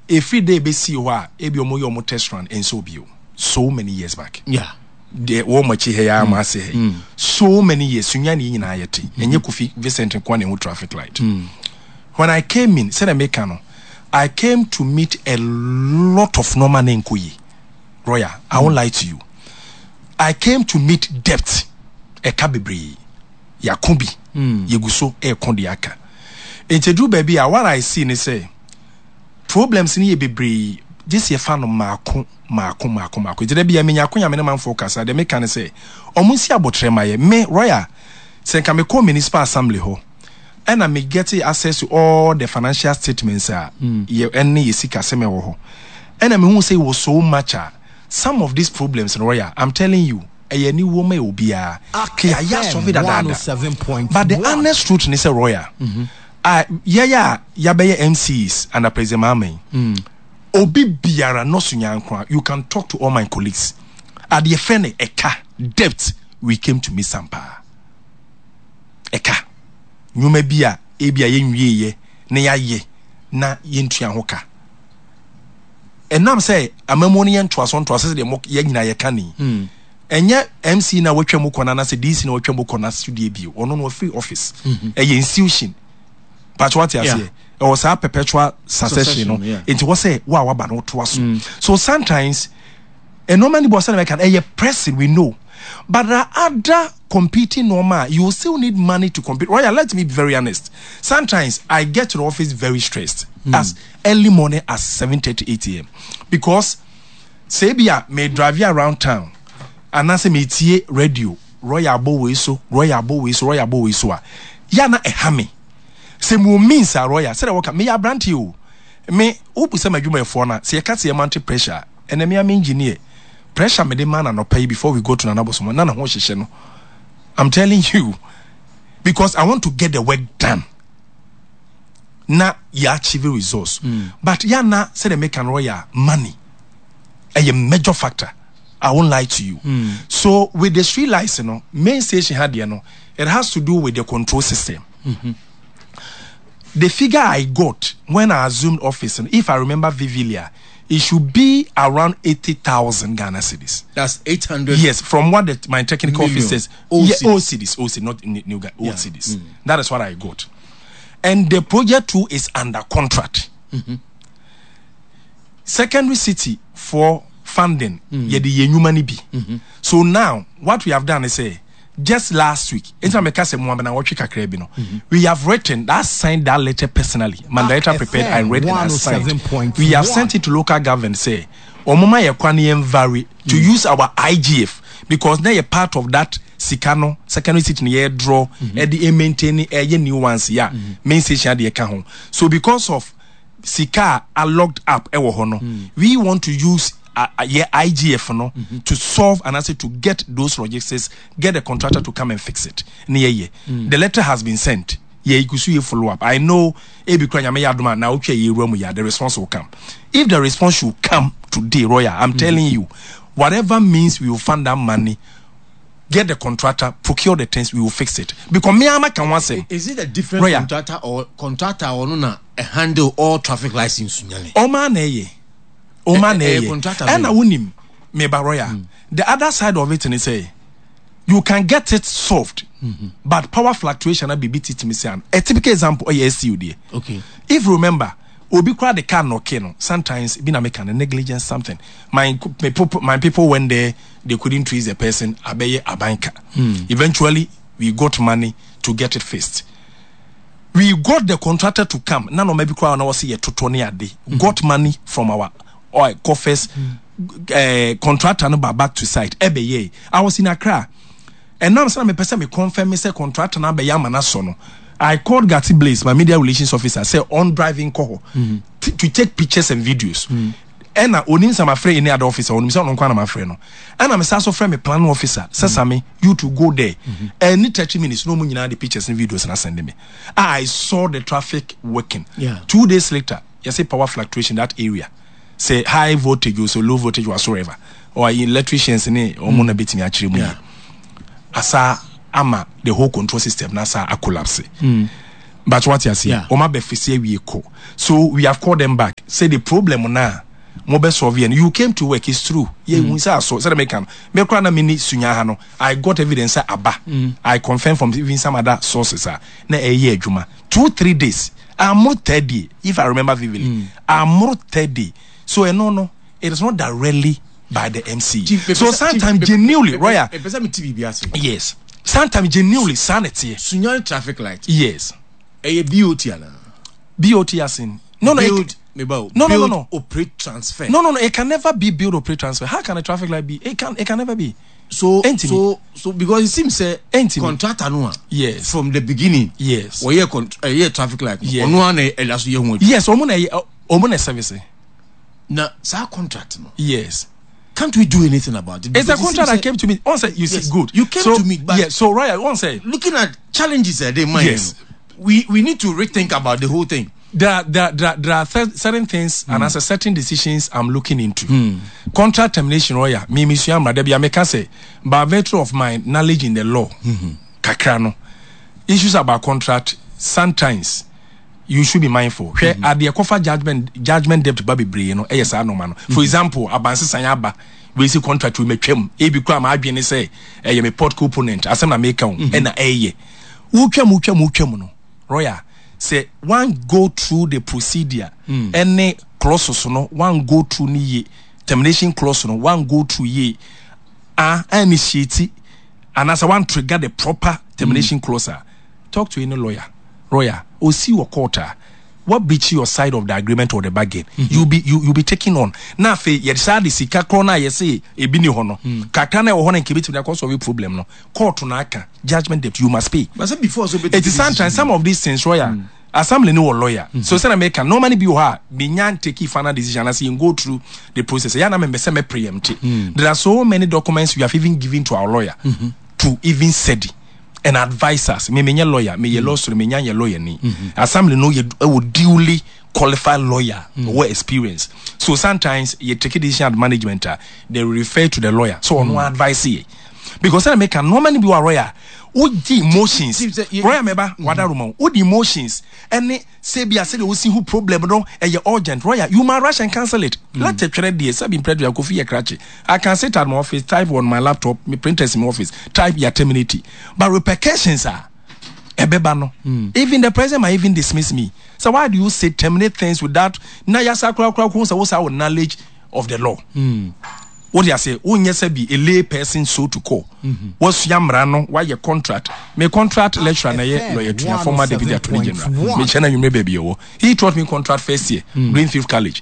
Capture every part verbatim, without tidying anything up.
every day be see wa ebi omo yo mo test run and so bio so many years back. Yeah. The one much here I must say so many years sunya ni nyina yete enye Kofi Vincent Nkwane who traffic light. Mm. When I came in, said Americano, I came to meet a lot of normal Nkoyi. Roya, mm. I won't lie to you. I came to meet depth. E kabibri. Yakumbi. Mm. Yeguso e kondiaka. Intedu baby, what I see ni say problems ni bibri. This ye fan of Marco, Marco, Marco, Marco. Did there be a minyako man focus? I make can say, Omunsi abotremaye, me, Roya, say, can me call municipal assembly ho. And I may get access to all the financial statements, uh, ye any sika seme ho. And I mean, who say was so much, uh, some of these problems, Roya, I'm telling you, a new woman will be a clear yes of it. But the honest truth is a Roya. I, yeah, yeah, yabe M Cs and a President Mame. Obi biara no sunyankwa. You can talk to all my colleagues. At the friend eka depth we came to meet Sampa. Eka. Nyume bia ebia yenwie ye na ya ye na yentua hoka. Enam say amamoni yentwa so ntwa se de mo ye nyina ye kani. Mm. Enye M C na wotwa mu kona na se D C na wotwa mu kona studio bio. Ono no free office. Mm-hmm. Eye institution. But what you say? It was a perpetual succession, you know. Yeah. It was a wow, wow, no to us. So sometimes, a no many boss can a pressing we know, but there are other competing normal. You still need money to compete. Royal, let me be very honest. Sometimes I get to the office very stressed mm. as early morning as seven thirty, eight a m because Sabia may drive you around town and I say me tie radio Royal Bow so Royal Bow so Royal Bow so yana a hammy. Se mu means a Royal said I work me ya brand you me upu se madwuma for na se yaka se amount pressure and me am engineer pressure me the man and pay before we go to another so na na ho hyehye no. I'm telling you because I want to get the work done na ya achieve results mm. but ya na say the make an Royal money a major factor. I won't lie to you. Mm. So with the street lights, you know, main station had you know, it has to do with the control system. Mm-hmm. The figure I got when I assumed office, and if I remember vividly, it should be around eighty thousand Ghana cedis. That's eight hundred. Yes, from what the, my technical million. office says. Old yeah, cedis. old cedis, old cedis, not new, new old yeah. cedis. Mm. That is what I got. And the project two is under contract. Mm-hmm. Secondary city for funding, mm-hmm. yeah, the money be. Mm-hmm. So now, what we have done is say, just last week, mm-hmm. we have written that, signed that letter personally. Mandata ah, prepared, I read and I signed. We have sent it to local government. Say, Omoma Yakwani vary to mm-hmm. use our I G F because they are part of that Sikano secondary city near draw and the maintaining a new ones. Yeah, mm-hmm. main station the account. So because of Sika are locked up, mm-hmm. we want to use. Uh, uh, yeah, I G F no mm-hmm. to solve and answer to get those logistics, get a contractor to come and fix it. Yeah, yeah. Mm. The letter has been sent. Yeah, you could see a follow up. I know now okay, the response will come. If the response should come today, Roya, I'm mm-hmm. telling you, whatever means we will fund that money, get the contractor, procure the things, we will fix it. Because me, I can say, is it a different Roya, contractor or contractor or no? A handle all traffic license? Oh man, eh. Oh man, eh, and I win him, me baroya. Mm. The other side of it, and say, you can get it solved, mm-hmm. but power fluctuation will be beat it. Me say, a typical example, oh yes, you dear. Okay. If you remember, Obi cry the car no keno. Sometimes been a mechanic negligence something. My my people, my people went there, they couldn't treat the person. Abeye a banker. Mm. Eventually, we got money to get it fixed. We got the contractor to come. None of maybe cry now see a tutoni a day. Got money from our. Or coffers, mm. uh, contractor no back to site. Ebe ye. I was in Accra, and now some person me confirm me say contractor na be yamana sono. I called Gatti Blaze, my media relations officer, say on driving call mm-hmm. t- to take pictures and videos. Mm. And I onim some afraid in other officer, onim some no my friend no. And I'm also friend me plan officer. Says mm. me you to go there. Mm-hmm. And thirty minutes no money the pictures and videos and I send me. I saw the traffic working. Yeah. Two days later, you see power fluctuation in that area. Say high voltage or so low voltage whatsoever, or electricians in it or mona beating actually. Asa ama the whole control system nasa a collapse. Mm. But what you say, yeah. Oma befisi we ko. So we have called them back. Say the problem na mobe solve and you came to work. It's true. Yeah, we say so. Say me can. Me kwa na mini sunya hano. I got evidence aba. Mm. I confirm from even some other sources. Na a year juma. Two three days. I'm more thirty. If I remember vividly, mm. I'm more thirty. So no no, it is not directly by the M C. Chief, so sometimes genuinely, Roya. Yes. Sometimes genuinely sanity. Sunya traffic light. Yes. A B O T ana. B O T as in no no build, it, no, no no no no operate transfer. No no no it can never be build operate transfer. How can a traffic light be? It can it can never be. So Entity. so so because it seems say uh, contractor no. Yes. From the beginning. Yes. Or yeah con- uh, yeah traffic light. Yes. Ono an elaso ye hu. Yes, omo na omo na service. Na sa contract no. Yes. Can't we do anything about it? It's a contract that came to me. One say you yes, see good. You came so, to me, but yeah. So Royal, one say looking at challenges that they mind. Yes. We we need to rethink about the whole thing. There there there, there are th- certain things mm. and as a certain decisions I'm looking into. Mm. Contract termination, Royal. Me me suam rade bia me can say by virtue of my knowledge in the law. Mm-hmm. Kakra no. Issues about contract sometimes you should be mindful. Where mm-hmm. at the kofa judgment judgment debt baby bre no e yes no man. For example, abanse sanyaba we see contract we metwem e bi kwa ma adwene say e ye me port component asem na make am e na e ye wo twam wo twam wo twam no Royal say one go through the procedure mm. any clauses no one go through ni ye termination clause no one go through ye ah initiate and as one trigger the proper termination mm. clause. Talk to any lawyer. Royal, or see your quarter. What breach your side of the agreement or the bargain? Mm-hmm. You'll be you you'll be taking on. Now, fe yesadi si kakrona yesi ebini hono. Kakana or hono kibiti na cause of a problem no. Court unaka judgment debt you must pay. But before so it is sometimes some of these things, Royal. Mm. Assembly no lawyer. Mm-hmm. So say America normally be her binyan take final decision as you go through the process. Yana member say me preempt. Mm. There are so many documents we have even given to our lawyer mm-hmm. to even said and advise us. Me me lawyer, me ye law student, me nye lawyer ni. Assembly no ye would duly qualified lawyer mm-hmm. or experience. So sometimes you take a decision at management, uh, they refer to the lawyer. So mm-hmm. no advice here. Because I make a normally be a lawyer. Would the emotions, Royal member, what are you? Would the emotions, and say be a say we see who problem no, and you're urgent, Royal, you might rush and cancel it. Let the trade this. I've been prepared to go for your crutch. I can sit at my office, type on my laptop, my printers in my office, type your terminate. But repercussions are ebebano. Mm. Even the president might even dismiss me. So why do you say terminate things without na yasa kra kra kra what's our knowledge of the law? Mm. What do you say? When you say be a lay person so to call. What's yamrano? Why your contract? Me contract lecturer na ye lawyer to former deputy attorney general. Me chena you may baby oh. He taught me contract first year, mm. Greenfield College.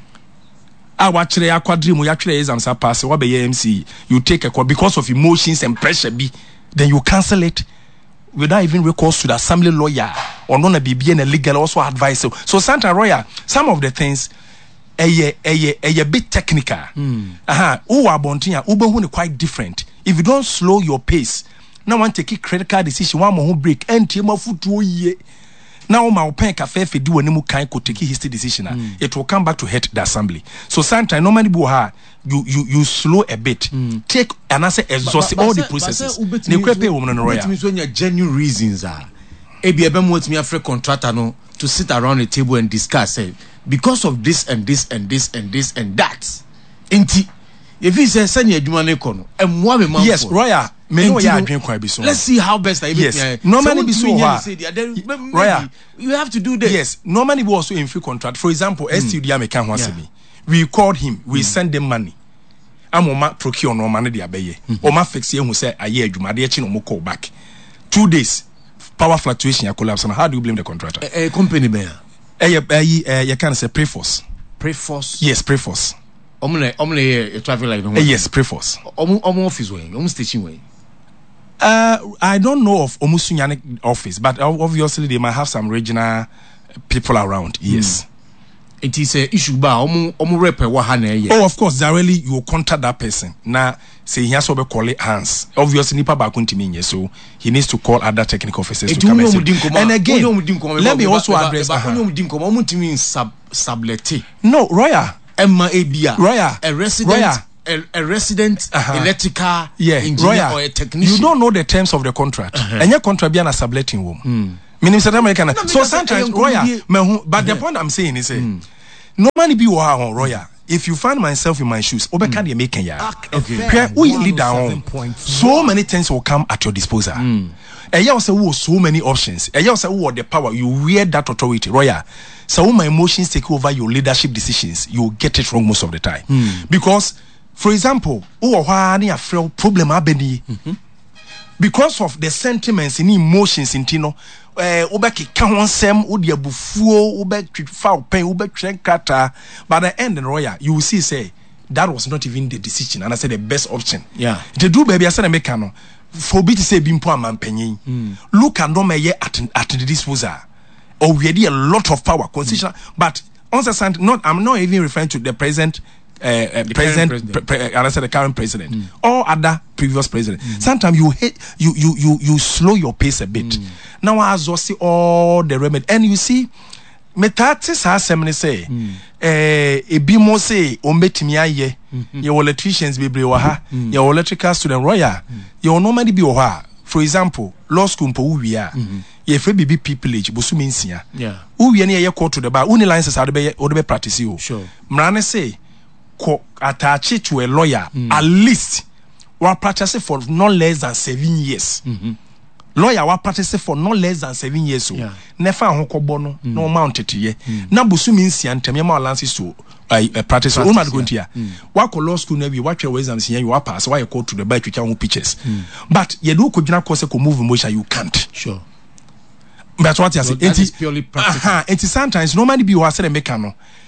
I watch the quadrim we actually exams are pass. What be M C? You take a call because of emotions and pressure be, then you cancel it without even recourse to the assembly lawyer or non a B B and a legal also advice. So, so Santa Roya, some of the things. A a a bit technical. Mm. Aha, who are bontia, Uber quite different. If you don't slow your pace, now one take a credit card decision, one more break, and team of foot two ye. Now my open cafe if you do any more kind could take his decision. Mm. It will come back to hit the assembly. So sometimes normally buha you you you slow a bit. Mm. Take and answer exhaust all the processes. They could pay woman on royal. Means when your genuine reasons are A B M wants me a free contractor no to sit around a table and discuss say because of this and this and this and this and that. Enti if he says send your jumane kono and one man yes royal me know ya adwen kwa bi so. Let's see how best I yes normally be so royal you have to do this. Yes normally we also in free contract. For example mm. S T D American one yeah. we called him we mm. send them money amoma procure no money dey abeye oma fix ye hu say aye adwuma de echi no mo call back two days power fluctuation ya collapse. How do you blame the contractor? A, a company bear eh eh you can say Preforce. Preforce yes Preforce omle omle a traffic light eh, yes Preforce omo omo office way omo station way. uh I don't know of Omusunyane office, but obviously they might have some regional people around. Yes. Mm. It is a issue ba omo omo rep wa ha na ye. Oh of course directly you will contact that person. Now say he has to be call it hands. Obviously nipa ba kuntimi so he needs to call other technical officers to come and say. And again let me also address sublet. No Roya Emma Abia Roya a resident Roya. A, a resident uh-huh. electrical yeah. engineer Roya. or a technician. You don't know the terms of the contract. Uh-huh. And your contract be an subletting room. Mm. Meaning South American. So sometimes Royal, but the point I'm saying is, say, normally be wow Royal. If you find myself in my shoes, Obeka de making ya. Okay. We lead down. So many things will come at your disposal. And you also so many options. And you also who the power. You wear that authority, Royal. So when my emotions take over your leadership decisions, you get it wrong most of the time. Because, for example, oh, why problem abeni. Because of the sentiments and emotions in Tino, eh, obeki kawansem, udi abufuo, obeki foul pain, obeki kata. By the end, in Royal, you will see say that was not even the decision, and I said the best option. Yeah, the do baby, I said a mekano. Forbid to say bimpo man penny. Look and no may at at the disposal. Or we had a lot of power, constitutional, mm. but on the side, not I'm not even referring to the present. Uh, uh, the president, president. Pre- pre- I said the current president, mm. or other previous president. Mm. Sometimes you hate, you you you you slow your pace a bit. Mm. Now I also see all the remedy, and you see, metatis has somebody say, eh, a bimo say, ombetimi aye, your electricians be brewaha, your electrical student royal, your normally be oha. For example, law school po we are. Ye free B B pupillage, busu minsia. Yeah. Who we any call to the bar, only licenses are be or be practice you. Sure. Mrane say. Attach it to a lawyer mm. at least we practice it for not less than seven years. Mm-hmm. Lawyer we practice it for not less than seven years. So yeah. Never hoko bono mm. no amount it ye. Na busu means yan temi ma lances to uh, practice. O ma go ntia. Wa ko law school na bi wa twa exams yan you pass. Why you go to the bar to twa pictures. Mm. But ye do ko gina course ko move motion you can't. Sure. But what you say? It is purely practical. It is sometimes normally be wa say the mechanic.